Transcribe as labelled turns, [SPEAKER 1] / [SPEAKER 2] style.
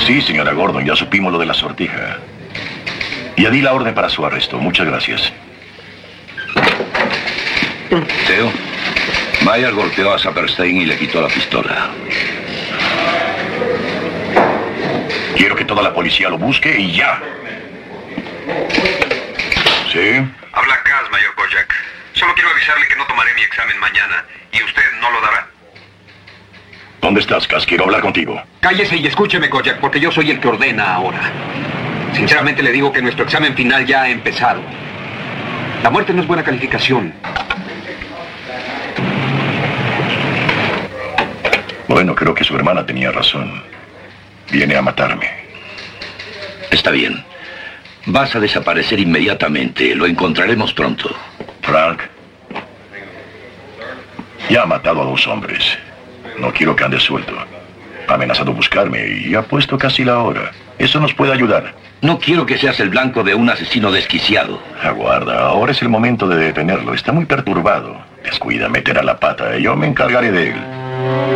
[SPEAKER 1] Sí, señora Gordon, ya supimos lo de la sortija. Ya di la orden para su arresto. Muchas gracias.
[SPEAKER 2] Theo, Mayer golpeó a Saperstein y le quitó la pistola.
[SPEAKER 1] Quiero que toda la policía lo busque y ya. ¿Sí?
[SPEAKER 3] Habla Kaz, Mayor Kojak. Solo quiero avisarle que no tomaré mi examen mañana y usted no lo dará.
[SPEAKER 1] ¿Dónde estás, Kaz? Quiero hablar contigo.
[SPEAKER 3] Cállese y escúcheme, Kojak, porque yo soy el que ordena ahora. Sinceramente le digo que nuestro examen final ya ha empezado. La muerte no es buena calificación.
[SPEAKER 1] Bueno, creo que su hermana tenía razón. Viene a matarme.
[SPEAKER 2] Está bien. Vas a desaparecer inmediatamente. Lo encontraremos pronto.
[SPEAKER 1] Frank. Ya ha matado a 2 hombres. No quiero que ande suelto. Ha amenazado buscarme y ha puesto casi la hora. Eso nos puede ayudar.
[SPEAKER 2] No quiero que seas el blanco de un asesino desquiciado.
[SPEAKER 1] Aguarda, ahora es el momento de detenerlo. Está muy perturbado. Descuida, meterá la pata. Yo me encargaré de él.